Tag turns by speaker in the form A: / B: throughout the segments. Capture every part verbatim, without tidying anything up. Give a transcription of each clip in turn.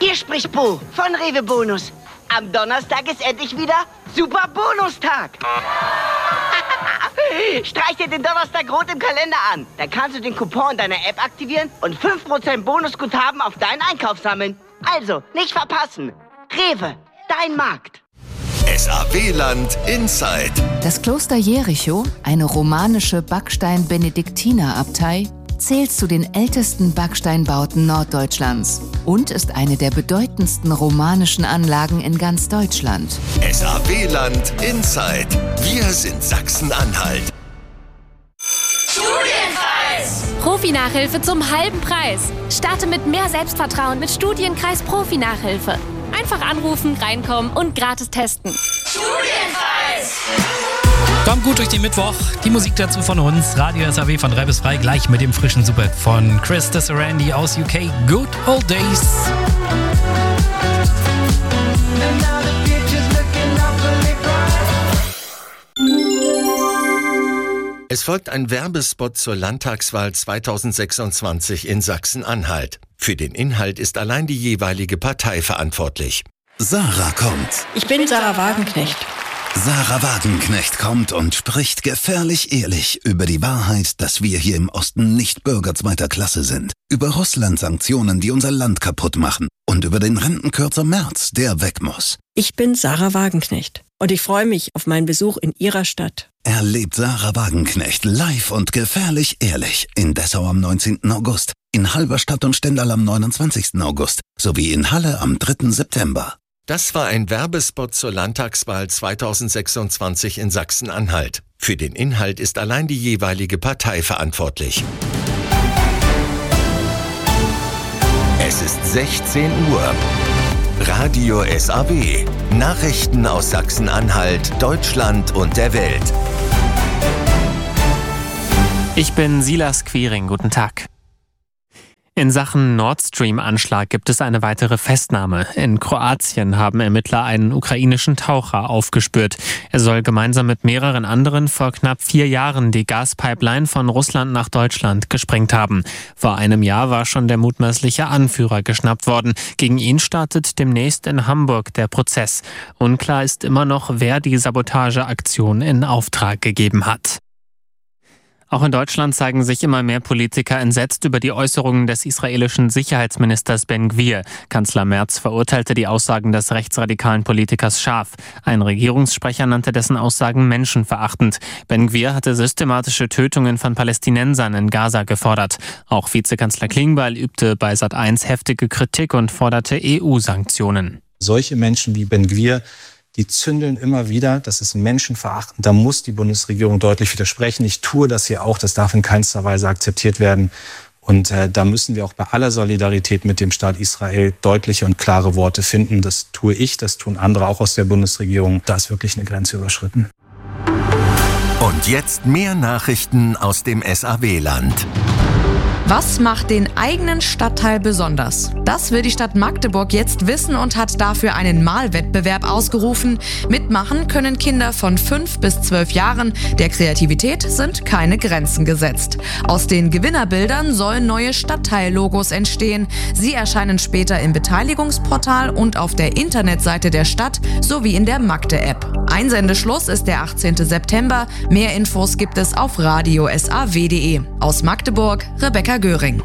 A: Hier spricht Bo von Rewe Bonus. Am Donnerstag ist endlich wieder Super Bonustag. Streich dir den Donnerstag rot im Kalender an. Da kannst du den Coupon in deiner App aktivieren und fünf Prozent Bonusguthaben auf deinen Einkauf sammeln. Also, nicht verpassen. Rewe, dein Markt.
B: S A W-Land Inside.
C: Das Kloster Jericho, eine romanische Backstein-Benediktinerabtei, zählt zu den ältesten Backsteinbauten Norddeutschlands und ist eine der bedeutendsten romanischen Anlagen in ganz Deutschland.
B: S A W-Land Inside. Wir sind Sachsen-Anhalt.
D: Studienkreis! Profi-Nachhilfe zum halben Preis. Starte mit mehr Selbstvertrauen mit Studienkreis Profi-Nachhilfe. Einfach anrufen, reinkommen und gratis testen. Studienkreis!
E: Kommt gut durch den Mittwoch. Die Musik dazu von uns. Radio S A W von drei bis frei. Gleich mit dem frischen Superhit von Chris Randy aus U K. Good Old Days.
B: Es folgt ein Werbespot zur Landtagswahl zweitausendsechsundzwanzig in Sachsen-Anhalt. Für den Inhalt ist allein die jeweilige Partei verantwortlich.
F: Sarah kommt.
G: Ich bin Sarah Wagenknecht.
F: Sarah Wagenknecht kommt und spricht gefährlich ehrlich über die Wahrheit, dass wir hier im Osten nicht Bürger zweiter Klasse sind. Über Russland-Sanktionen, die unser Land kaputt machen. Und über den Rentenkürzer Merz, der weg muss.
G: Ich bin Sarah Wagenknecht und ich freue mich auf meinen Besuch in Ihrer Stadt.
F: Erlebt Sarah Wagenknecht live und gefährlich ehrlich in Dessau am neunzehnten August, in Halberstadt und Stendal am neunundzwanzigsten August sowie in Halle am dritten September.
B: Das war ein Werbespot zur Landtagswahl zweitausendsechsundzwanzig in Sachsen-Anhalt. Für den Inhalt ist allein die jeweilige Partei verantwortlich. Es ist sechzehn Uhr. Radio S A W. Nachrichten aus Sachsen-Anhalt, Deutschland und der Welt.
H: Ich bin Silas Quiring. Guten Tag. In Sachen Nord Stream-Anschlag gibt es eine weitere Festnahme. In Kroatien haben Ermittler einen ukrainischen Taucher aufgespürt. Er soll gemeinsam mit mehreren anderen vor knapp vier Jahren die Gaspipeline von Russland nach Deutschland gesprengt haben. Vor einem Jahr war schon der mutmaßliche Anführer geschnappt worden. Gegen ihn startet demnächst in Hamburg der Prozess. Unklar ist immer noch, wer die Sabotageaktion in Auftrag gegeben hat. Auch in Deutschland zeigen sich immer mehr Politiker entsetzt über die Äußerungen des israelischen Sicherheitsministers Ben Gvir. Kanzler Merz verurteilte die Aussagen des rechtsradikalen Politikers scharf. Ein Regierungssprecher nannte dessen Aussagen menschenverachtend. Ben Gvir hatte systematische Tötungen von Palästinensern in Gaza gefordert. Auch Vizekanzler Klingbeil übte bei Sat eins heftige Kritik und forderte E U-Sanktionen.
I: Solche Menschen wie Ben Gvir, die zündeln immer wieder, das ist menschenverachtend, da muss die Bundesregierung deutlich widersprechen. Ich tue das hier auch, das darf in keinster Weise akzeptiert werden. Und äh, da müssen wir auch bei aller Solidarität mit dem Staat Israel deutliche und klare Worte finden. Das tue ich, das tun andere auch aus der Bundesregierung. Da ist wirklich eine Grenze überschritten.
B: Und jetzt mehr Nachrichten aus dem S A W-Land.
J: Was macht den eigenen Stadtteil besonders? Das will die Stadt Magdeburg jetzt wissen und hat dafür einen Malwettbewerb ausgerufen. Mitmachen können Kinder von fünf bis zwölf Jahren. Der Kreativität sind keine Grenzen gesetzt. Aus den Gewinnerbildern sollen neue Stadtteillogos entstehen. Sie erscheinen später im Beteiligungsportal und auf der Internetseite der Stadt sowie in der Magde-App. Einsendeschluss ist der achtzehnten September. Mehr Infos gibt es auf radio s a w punkt d e. Aus Magdeburg, Rebecca Göring.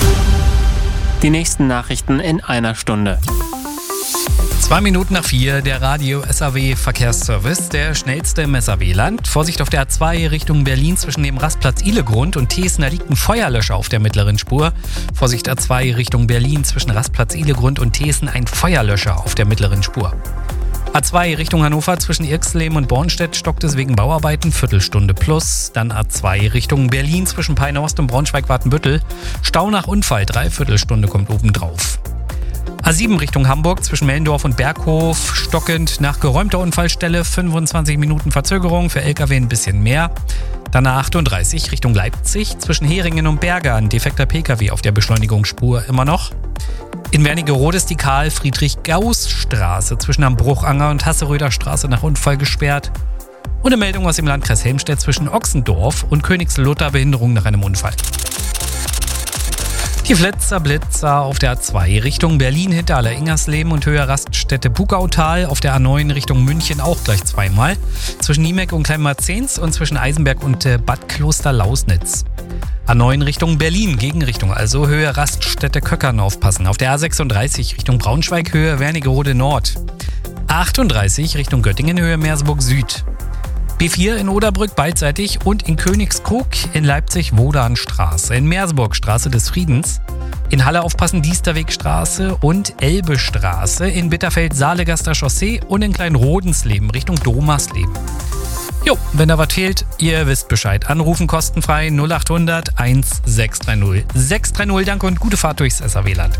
H: Die nächsten Nachrichten in einer Stunde.
E: Zwei Minuten nach vier, der Radio S A W Verkehrsservice, der schnellste im S A W-Land. Vorsicht auf der A zwei Richtung Berlin zwischen dem Rastplatz Ihlegrund und Thesen, da liegt ein Feuerlöscher auf der mittleren Spur. Vorsicht A zwei Richtung Berlin zwischen Rastplatz Ihlegrund und Thesen, ein Feuerlöscher auf der mittleren Spur. A zwei Richtung Hannover zwischen Irxleben und Bornstedt stockt es wegen Bauarbeiten, Viertelstunde plus. Dann A zwei Richtung Berlin zwischen Peine-Ost und Braunschweig-Watenbüttel. Stau nach Unfall, Dreiviertelstunde kommt obendrauf. A sieben Richtung Hamburg zwischen Mellendorf und Berghof, stockend nach geräumter Unfallstelle, fünfundzwanzig Minuten Verzögerung, für L K W ein bisschen mehr. Dann A achtunddreißig Richtung Leipzig zwischen Heringen und Berger, ein defekter P K W auf der Beschleunigungsspur immer noch. In Wernigerode ist die Karl-Friedrich-Gauss-Straße zwischen am Bruchanger und Hasseröder Straße nach Unfall gesperrt. Und eine Meldung aus dem Landkreis Helmstedt zwischen Ochsendorf und Königslutter, Behinderung nach einem Unfall. Die Flitzer Blitzer auf der A zwei Richtung Berlin hinter Aller-Ingersleben und Höhe Raststätte Bugautal. Auf der A neun Richtung München auch gleich zweimal. Zwischen Niemeck und Kleinmarzens und zwischen Eisenberg und äh, Bad Kloster-Lausnitz. A neun Richtung Berlin, Gegenrichtung, also Höhe Raststätte Köckern aufpassen. Auf der A sechsunddreißig Richtung Braunschweig, Höhe Wernigerode Nord. A achtunddreißig Richtung Göttingen, Höhe Merseburg Süd. B vier in Oderbrück beidseitig und in Königskrug in Leipzig Wodanstraße. In Merseburg Straße des Friedens. In Halle aufpassen Diesterwegstraße und Elbestraße. In Bitterfeld Saalegaster Chaussee und in Kleinrodensleben Richtung Domersleben. Jo, wenn da was fehlt, ihr wisst Bescheid. Anrufen kostenfrei null acht hundert eins sechs drei null sechs drei null. Danke und gute Fahrt durchs S A W-Land.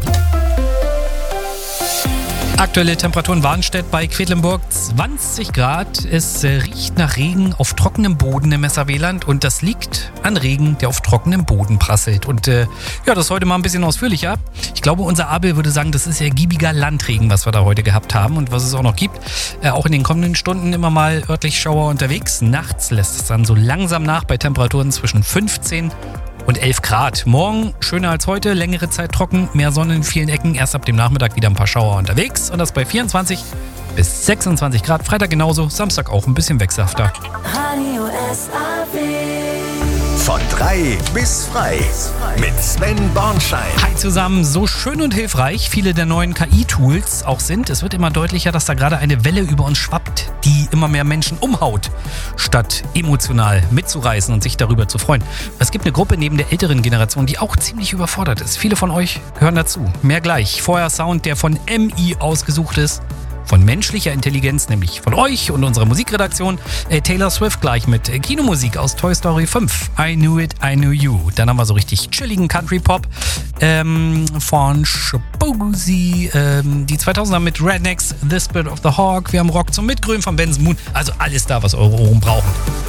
E: Aktuelle Temperaturen Warnstedt bei Quedlinburg zwanzig Grad. Es äh, riecht nach Regen auf trockenem Boden im S A W-Land und das liegt an Regen, der auf trockenem Boden prasselt. Und äh, ja, das heute mal ein bisschen ausführlicher. Ich glaube, unser Abel würde sagen, das ist ergiebiger Landregen, was wir da heute gehabt haben und was es auch noch gibt. Äh, auch in den kommenden Stunden immer mal örtlich Schauer unterwegs. Nachts lässt es dann so langsam nach bei Temperaturen zwischen fünfzehn und elf Grad. Morgen schöner als heute, längere Zeit trocken, mehr Sonne in vielen Ecken. Erst ab dem Nachmittag wieder ein paar Schauer unterwegs und das bei vierundzwanzig bis sechsundzwanzig Grad. Freitag genauso, Samstag auch ein bisschen wechselhafter.
B: Radio S A W. Von drei bis frei mit Sven Bornschein.
E: Hi zusammen, so schön und hilfreich viele der neuen K I-Tools auch sind. Es wird immer deutlicher, dass da gerade eine Welle über uns schwappt, die immer mehr Menschen umhaut, statt emotional mitzureißen und sich darüber zu freuen. Es gibt eine Gruppe neben der älteren Generation, die auch ziemlich überfordert ist. Viele von euch gehören dazu. Mehr gleich. Vorher Sound, der von M I ausgesucht ist. Von menschlicher Intelligenz, nämlich von euch und unserer Musikredaktion. Äh, Taylor Swift gleich mit äh, Kinomusik aus Toy Story fünf. I Knew It, I Knew You. Dann haben wir so richtig chilligen Country-Pop ähm, von Shabozy. Ähm, die zweitausender mit Rednecks, The Spirit of the Hawk. Wir haben Rock zum Mitgrün von Ben's Moon. Also alles da, was eure Ohren brauchen.